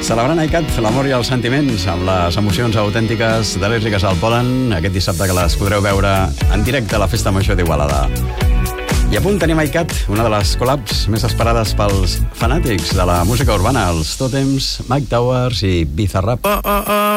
Celebrant ICAT, l'amor i els sentiments amb les emocions autèntiques de l'Irri Casal Polen aquest dissabte que les podreu veure en directe a la Festa Major d'Igualada. I a punt tenim ICAT, una de les col·labs més esperades pels fanàtics de la música urbana, els Tòtems, Mike Towers i Bizarrap.